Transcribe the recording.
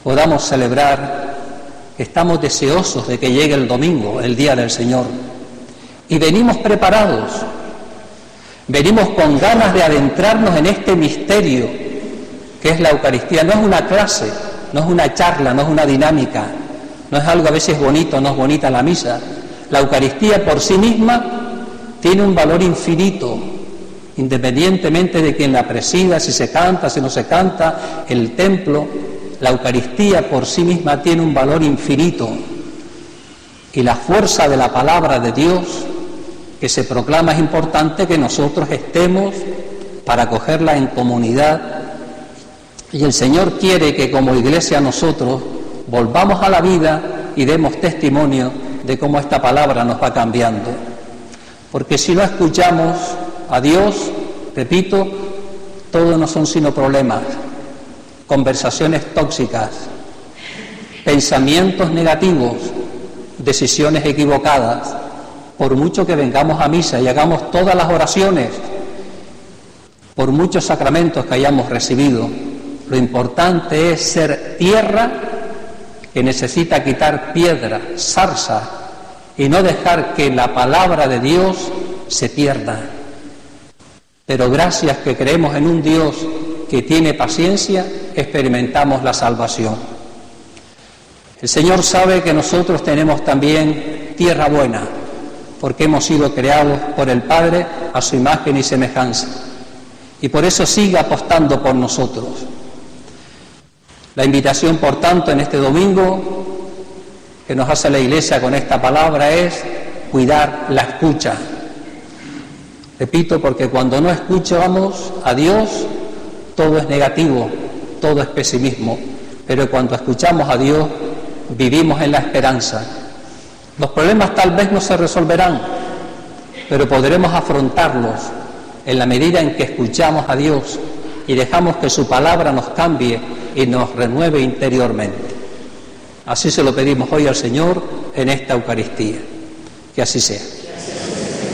podamos celebrar que estamos deseosos de que llegue el domingo, el día del Señor. Y venimos preparados, venimos con ganas de adentrarnos en este misterio que es la Eucaristía. No es una clase, no es una charla, no es una dinámica, no es algo a veces bonito, no es bonita la misa. La Eucaristía por sí misma tiene un valor infinito, independientemente de quien la presida, si se canta, si no se canta, el templo. La Eucaristía por sí misma tiene un valor infinito, y la fuerza de la palabra de Dios que se proclama es importante que nosotros estemos para acogerla en comunidad, y el Señor quiere que como Iglesia nosotros volvamos a la vida y demos testimonio de cómo esta palabra nos va cambiando. Porque si no escuchamos a Dios, repito, todo no son sino problemas, conversaciones tóxicas, pensamientos negativos, decisiones equivocadas. Por mucho que vengamos a misa y hagamos todas las oraciones, por muchos sacramentos que hayamos recibido, lo importante es ser tierra que necesita quitar piedra, zarza, y no dejar que la palabra de Dios se pierda. Pero gracias que creemos en un Dios que tiene paciencia, experimentamos la salvación. El Señor sabe que nosotros tenemos también tierra buena, porque hemos sido creados por el Padre a su imagen y semejanza, y por eso sigue apostando por nosotros. La invitación, por tanto, en este domingo que nos hace la Iglesia con esta palabra es cuidar la escucha. Repito, porque cuando no escuchamos a Dios, todo es negativo, todo es pesimismo, pero cuando escuchamos a Dios, vivimos en la esperanza. Los problemas tal vez no se resolverán, pero podremos afrontarlos en la medida en que escuchamos a Dios y dejamos que su palabra nos cambie y nos renueve interiormente. Así se lo pedimos hoy al Señor en esta Eucaristía. Que así sea.